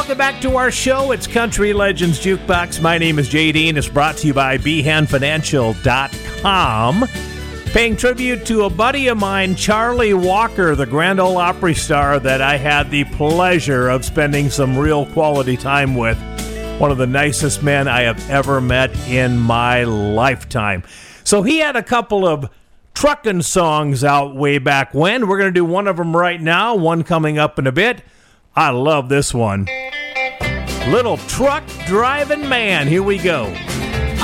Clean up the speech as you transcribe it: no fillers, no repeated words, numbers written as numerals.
Welcome back to our show. It's Country Legends Jukebox. My name is JD, and it's brought to you by BehanFinancial.com. Paying tribute to a buddy of mine, Charlie Walker, the Grand Ole Opry star that I had the pleasure of spending some real quality time with. One of the nicest men I have ever met in my lifetime. So he had a couple of truckin' songs out way back when. We're going to do one of them right now, one coming up in a bit. I love this one. Little Truck Driving Man. Here we go.